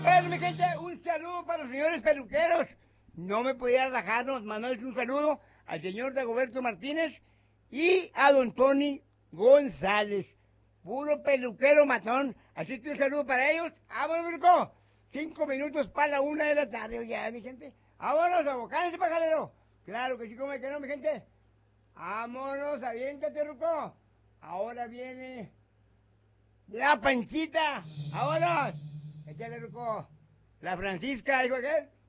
Bueno, mi gente, un saludo para los señores peluqueros. No me podía rajarnos, mandarles un saludo al señor Dagoberto Martínez y a don Tony González. Puro peluquero matón. Así que un saludo para ellos. ¡Vámonos, Ruco! 5 minutos para la 1 de la tarde, ya, mi gente. ¡Vámonos, abocánense, pajarero! Claro que sí, como que no, mi gente. ¡Vámonos, aviéntate, Ruco! Ahora viene la Panchita. ¡Vámonos! Échale, Ruco. La Francisca, dijo aquel.